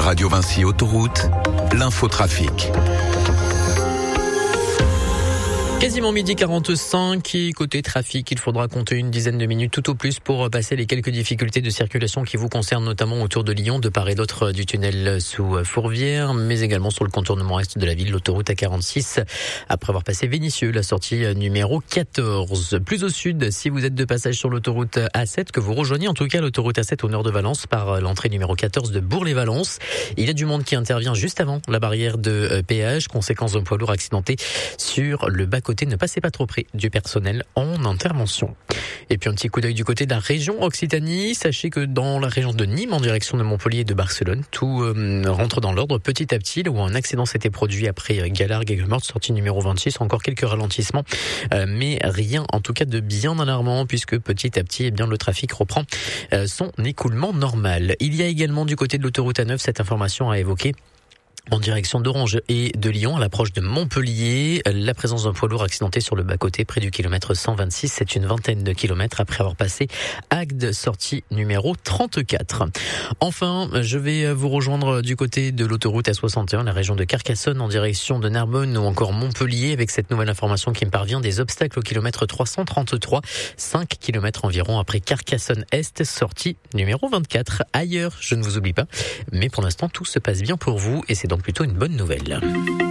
Radio Vinci Autoroute, l'infotrafic. Quasiment midi 45 et côté trafic, il faudra compter une dizaine de minutes tout au plus pour passer les quelques difficultés de circulation qui vous concernent notamment autour de Lyon, de part et d'autre du tunnel sous Fourvière, mais également sur le contournement est de la ville, l'autoroute A46, après avoir passé Vénissieux, la sortie numéro 14. Plus au sud, si vous êtes de passage sur l'autoroute A7, que vous rejoignez en tout cas l'autoroute A7 au nord de Valence par l'entrée numéro 14 de Bourg-les-Valences, il y a du monde qui intervient juste avant la barrière de péage, conséquence d'un poids lourd accidenté sur le bas-côté. Ne passez pas trop près du personnel en intervention. Et puis un petit coup d'œil du côté de la région Occitanie. Sachez que dans la région de Nîmes, en direction de Montpellier et de Barcelone, tout rentre dans l'ordre petit à petit. Là où un accident s'était produit après Galargues et Grumort, sortie numéro 26. Encore quelques ralentissements, mais rien en tout cas de bien alarmant puisque petit à petit, le trafic reprend son écoulement normal. Il y a également du côté de l'autoroute A9 cette information à évoquer. En direction d'Orange et de Lyon, à l'approche de Montpellier, la présence d'un poids lourd accidenté sur le bas-côté près du kilomètre 126. C'est une vingtaine de kilomètres après avoir passé Agde, sortie numéro 34. Enfin, je vais vous rejoindre du côté de l'autoroute A61, la région de Carcassonne, en direction de Narbonne ou encore Montpellier, avec cette nouvelle information qui me parvient, des obstacles au kilomètre 333, 5 kilomètres environ après Carcassonne-Est, sortie numéro 24. Ailleurs, je ne vous oublie pas, mais pour l'instant, tout se passe bien pour vous et c'est donc plutôt une bonne nouvelle.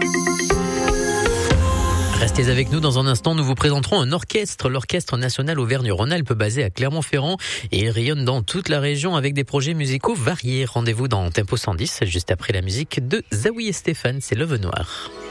Restez avec nous dans un instant, nous vous présenterons un orchestre, l'Orchestre National Auvergne-Rhône-Alpes basé à Clermont-Ferrand et il rayonne dans toute la région avec des projets musicaux variés. Rendez-vous dans Tempo 110 juste après la musique de Zawi et Stéphane, c'est Love Noir.